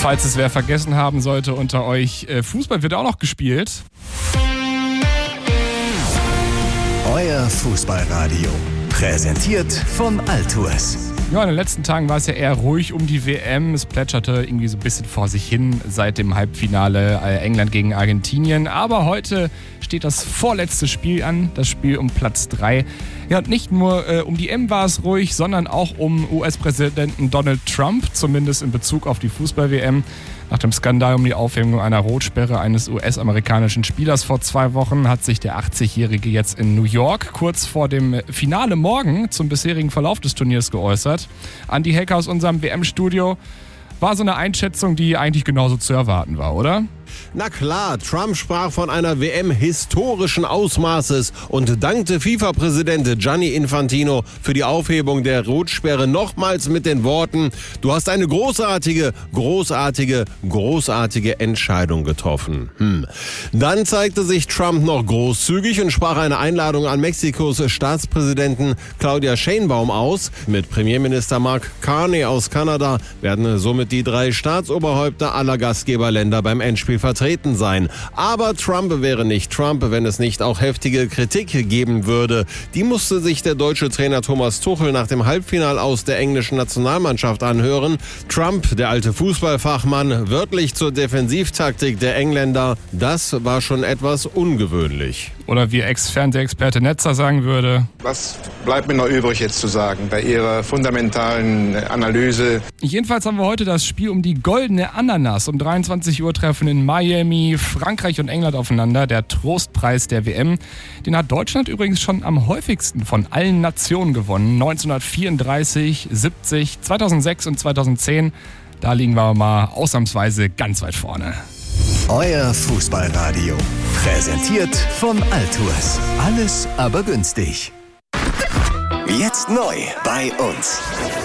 Falls es wer vergessen haben sollte unter euch, Fußball wird auch noch gespielt. Euer Fußballradio, präsentiert von Altours. Ja, in den letzten Tagen war es ja eher ruhig um die WM. Es plätscherte irgendwie so ein bisschen vor sich hin seit dem Halbfinale England gegen Argentinien. Aber heute steht das vorletzte Spiel an, das Spiel um Platz 3. Ja, und nicht nur um die EM war es ruhig, sondern auch um US-Präsidenten Donald Trump, zumindest in Bezug auf die Fußball-WM. Nach dem Skandal um die Aufhebung einer Rotsperre eines US-amerikanischen Spielers vor 2 Wochen hat sich der 80-Jährige jetzt in New York kurz vor dem Finale morgen zum bisherigen Verlauf des Turniers geäußert. Andi Hecker aus unserem WM-Studio. War so eine Einschätzung, die eigentlich genauso zu erwarten war, oder? Na klar, Trump sprach von einer WM historischen Ausmaßes und dankte FIFA-Präsident Gianni Infantino für die Aufhebung der Rotsperre nochmals mit den Worten: Du hast eine großartige Entscheidung getroffen. Dann zeigte sich Trump noch großzügig und sprach eine Einladung an Mexikos Staatspräsidenten Claudia Sheinbaum aus. Mit Premierminister Mark Carney aus Kanada werden somit die 3 Staatsoberhäupter aller Gastgeberländer beim Endspiel vertreten sein. Aber Trump wäre nicht Trump, wenn es nicht auch heftige Kritik geben würde. Die musste sich der deutsche Trainer Thomas Tuchel nach dem Halbfinale aus der englischen Nationalmannschaft anhören. Trump, der alte Fußballfachmann, wörtlich zur Defensivtaktik der Engländer. Das war schon etwas ungewöhnlich. Oder wie Ex-Fernsehexperte Netzer sagen würde: Was bleibt mir noch übrig jetzt zu sagen bei Ihrer fundamentalen Analyse? Jedenfalls haben wir heute das Spiel um die goldene Ananas. Um 23 Uhr treffen in Miami Frankreich und England aufeinander. Der Trostpreis der WM. Den hat Deutschland übrigens schon am häufigsten von allen Nationen gewonnen. 1934, 70, 2006 und 2010. Da liegen wir mal ausnahmsweise ganz weit vorne. Euer Fußballradio, präsentiert von Altours. Alles aber günstig. Jetzt neu bei uns.